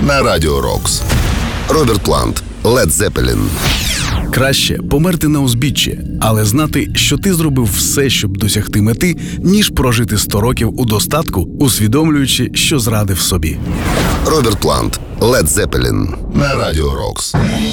на Радіо Рокс. Роберт Плант, Led Zeppelin. Краще померти на узбіччі, але знати, що ти зробив все, щоб досягти мети, ніж прожити 100 років у достатку, усвідомлюючи, що зрадив собі. Роберт Плант, Led Zeppelin на Радіо Рокс.